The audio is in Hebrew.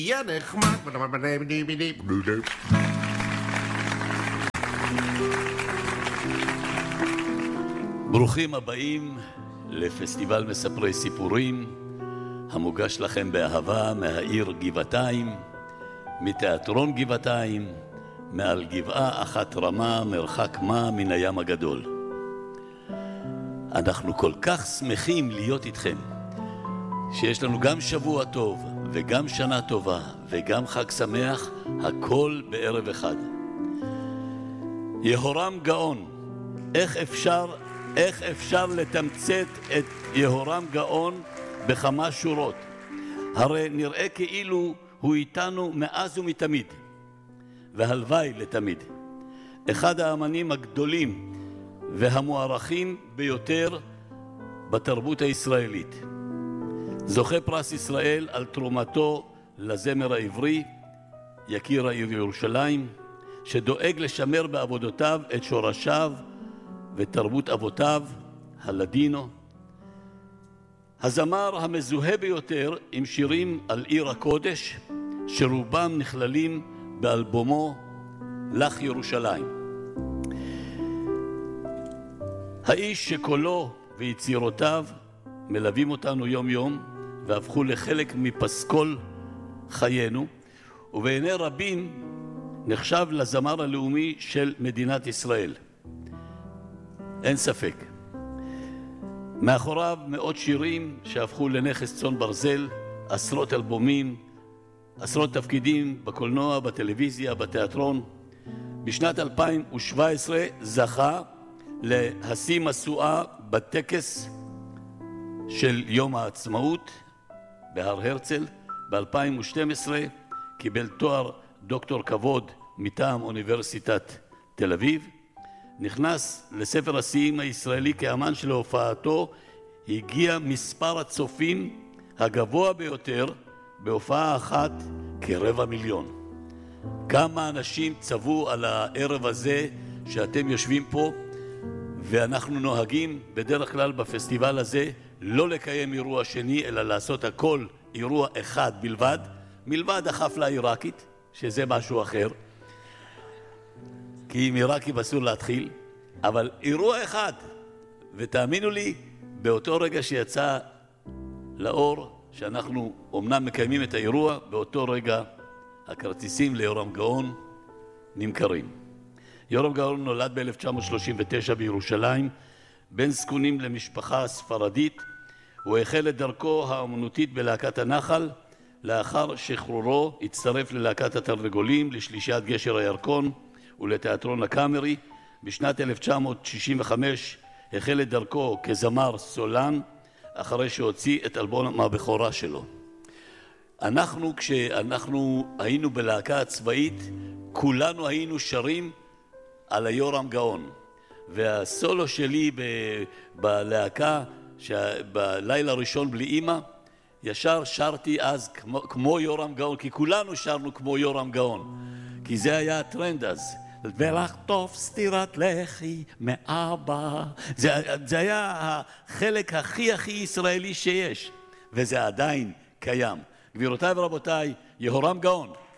יא נחמד. ברוכים הבאים לפסטיבל מספרי סיפורים, המוגש לכם באהבה מהעיר גבעתיים, מתיאטרון גבעתיים, מעל גבעה אחת רמה, מרחק מה מן הים הגדול. אנחנו כל כך שמחים להיות איתכם, שיש לנו גם שבוע טוב וגם שנה טובה וגם חג שמח, הכל בערב אחד. יהורם גאון, איך אפשר לתמצת את יהורם גאון בכמה שורות? הרי נראה כאילו הוא איתנו מאז ומתמיד, והלוואי לתמיד. אחד האמנים הגדולים והמוערכים ביותר בתרבות הישראלית. זוכה פרס ישראל על תרומתו לזמר העברי, יקיר העיר ירושלים, שדואג לשמר בעבודותיו את שורשיו ותרבות אבותיו, הלדינו. הזמר המזוהה ביותר עם שירים על עיר הקודש, שרובם נכללים באלבומו לך ירושלים. האיש שקולו ויצירותיו מלווים אותנו יום יום והפכו לחלק מפסקול חיינו, ובעיני רבים נחשב לזמר הלאומי של מדינת ישראל. אין ספק. מאחוריו מאות שירים שהפכו לנכס צאן ברזל, עשרות אלבומים, עשרות תפקידים בקולנוע, בטלוויזיה, בתיאטרון. בשנת 2017 זכה להשיא משואה בטקס של יום העצמאות בהר הרצל. ב-2012 קיבל תואר דוקטור כבוד מטעם אוניברסיטת תל אביב. נכנס לספר השיאים הישראלי כאמן שלהופעתו הגיע מספר הצופים הגבוה ביותר בהופעה אחת, כ250,000. כמה אנשים צבו על הערב הזה שאתם יושבים פה, ואנחנו נוהגים בדרך כלל בפסטיבל הזה לא לקיים אירוע שני, אלא לעשות הכל אירוע אחד בלבד, מלבד החפלה העיראקית, שזה משהו אחר, כי עם עיראקים אסור להתחיל, אבל אירוע אחד. ותאמינו לי, באותו רגע שיצא לאור שאנחנו אומנם מקיימים את האירוע, באותו רגע הכרטיסים ליהורם גאון נמכרים. יהורם גאון נולד ב-1939 בירושלים, בן זקונים למשפחה ספרדית. הוא החל את דרכו האמנותית בלהקת הנחל. לאחר שחרורו הצטרף ללהקת התרנגולים, לשלישיית גשר הירקון ולתיאטרון הקאמרי. בשנת 1965 החל את דרכו כזמר סולן, אחרי שהוציא את אלבום הבכורה שלו. כשאנחנו היינו בלהקה הצבאית, כולנו היינו שרים על יהורם גאון. והסולו שלי בלהקה, בלילה הראשון בלי אמא, ישר שרתי אז כמו יהורם גאון, כי כולנו שרנו כמו יהורם גאון, כי זה היה הטרנד אז. ולחטוף סטירת לחי מאבא, זה היה החלק הכי ישראלי שיש, וזה עדיין קיים. גבירותיי ורבותיי, יהורם גאון.